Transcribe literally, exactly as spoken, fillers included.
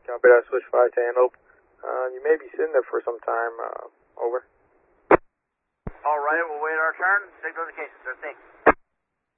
Copy that, switch five to Antelope. Uh, you may be sitting there for some time. Uh, over. All right, we'll wait our turn. Signal indication, sir. Thanks.